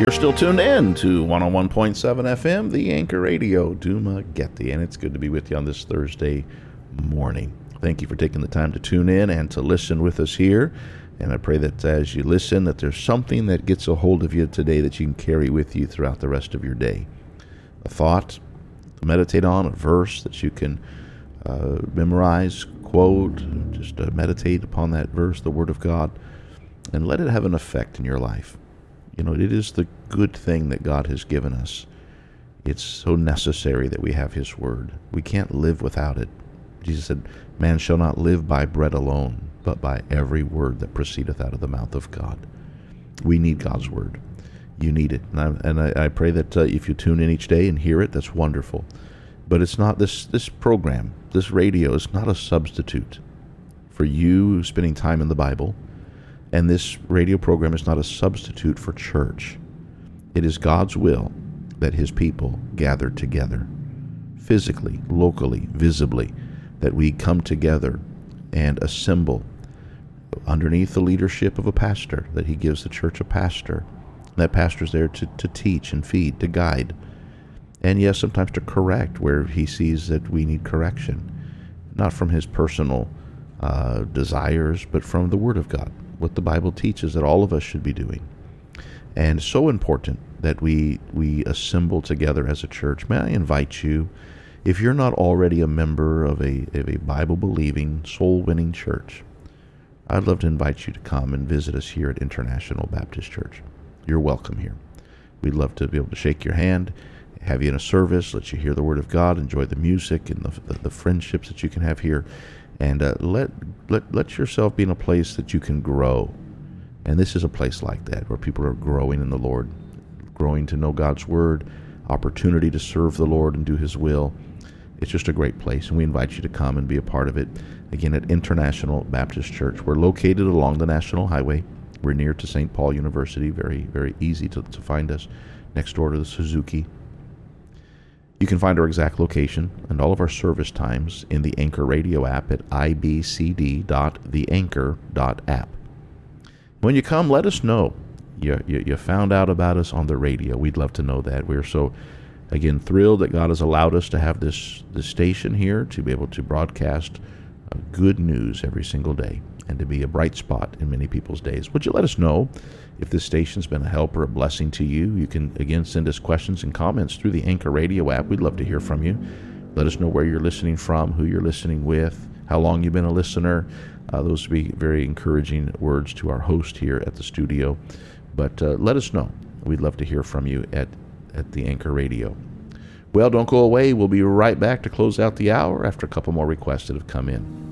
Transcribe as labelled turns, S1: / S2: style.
S1: You're still tuned in to 101.7 FM, the Anchor Radio, Duma Getty, and it's good to be with you on this Thursday morning. Thank you for taking the time to tune in and to listen with us here. And I pray that as you listen, that there's something that gets a hold of you today that you can carry with you throughout the rest of your day. A thought to meditate on, a verse that you can memorize, quote, just meditate upon that verse, the Word of God, and let it have an effect in your life. You know, it is the good thing that God has given us. It's so necessary that we have His Word. We can't live without it. Jesus said, man shall not live by bread alone, but by every word that proceedeth out of the mouth of God. We need God's Word. You need it. And I pray that if you tune in each day and hear it, that's wonderful. But it's not this program, this radio is not a substitute for you spending time in the Bible. And this radio program is not a substitute for church. It is God's will that His people gather together, physically, locally, visibly, that we come together and assemble underneath the leadership of a pastor, that He gives the church a pastor. That pastor is there to teach and feed, to guide, and yes, sometimes to correct where he sees that we need correction, not from his personal desires, but from the Word of God, what the Bible teaches that all of us should be doing. And so important that we assemble together as a church. May I invite you, if you're not already a member of a Bible-believing, soul-winning church, I'd love to invite you to come and visit us here at International Baptist Church. You're welcome here. We'd love to be able to shake your hand, have you in a service, let you hear the Word of God, enjoy the music and the friendships that you can have here, and let yourself be in a place that you can grow. And this is a place like that, where people are growing in the Lord, growing to know God's Word, opportunity to serve the Lord and do His will. It's just a great place, and we invite you to come and be a part of it. Again, at International Baptist Church. We're located along the National Highway. We're near to St. Paul University, very, very easy to find us, next door to the Suzuki. You can find our exact location and all of our service times in the Anchor Radio app at ibcd.theanchor.app. When you come, let us know. You found out about us on the radio. We'd love to know that. We're so, again, thrilled that God has allowed us to have this station here to be able to broadcast good news every single day and to be a bright spot in many people's days. Would you let us know if this station's been a help or a blessing to you? You can, again, send us questions and comments through the Anchor Radio app. We'd love to hear from you. Let us know where you're listening from, who you're listening with, how long you've been a listener. Those would be very encouraging words to our host here at the studio. But let us know. We'd love to hear from you at the Anchor Radio. Well, don't go away. We'll be right back to close out the hour after a couple more requests that have come in.